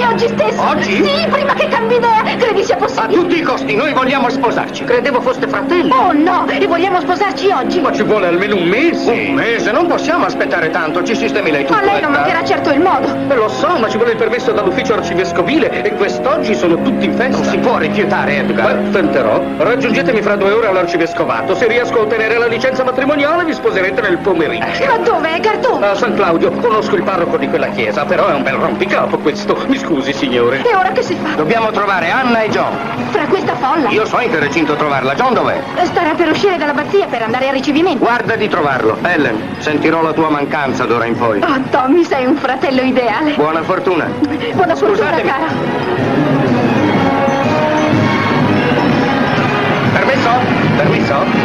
oggi stesso. Oggi? Sì, prima che cambi idea. Credi sia A possibile? tutti i costi, noi vogliamo sposarci. Credevo foste fratelli. Oh no, e vogliamo sposarci oggi. Ma ci vuole almeno un mese. Un mese? Non possiamo aspettare tanto, ci sistemi lei tutto. A lei non mancherà certo il modo. Lo so, ma ci vuole il permesso dall'ufficio arcivescovile e quest'oggi sono tutti in festa. Non si può rifiutare, Edgar. Beh, tenterò. Raggiungetemi fra 2 ore all'arcivescovato. Se riesco a ottenere la licenza matrimoniale vi sposerete nel pomeriggio. Ma dove, Edgar, dove? A San Claudio, conosco il parroco di quella chiesa, però è un bel rompicapo questo. Mi scusi, signore. E ora che si fa? Dobbiamo trovare Anna e John. Fra questa folla? Io so in che recinto trovarla. John dov'è? Starà per uscire dall'abbazia per andare al ricevimento. Guarda di trovarlo. Ellen, sentirò la tua mancanza d'ora in poi. Oh, Tommy, sei un fratello ideale. Buona fortuna. Buona fortuna, Scusatemi. cara. Permesso? Permesso?